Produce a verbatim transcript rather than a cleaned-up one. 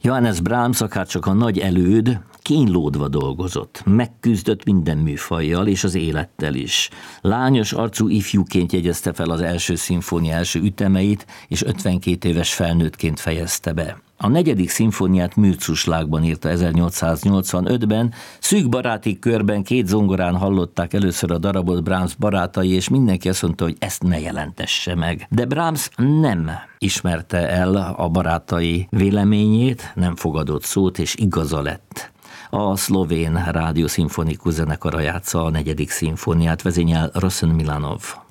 Johannes Brahms, akárcsak a nagy előd, kínlódva dolgozott, megküzdött minden műfajjal és az élettel is. Lányos arcú ifjúként jegyezte fel az első szimfónia első ütemeit, és ötvenkét éves felnőttként fejezte be. A negyedik szimfóniát Műrcuslágban írta ezernyolcszáznyolcvanötben, szűk baráti körben két zongorán hallották először a darabot Brahms barátai, és mindenki azt mondta, hogy ezt ne jelentesse meg. De Brahms nem ismerte el a barátai véleményét, nem fogadott szót, és igaza lett. A szlovén rádió szimfonikus zenekara játsza a negyedik szimfóniát, vezényel Rosen Milanov.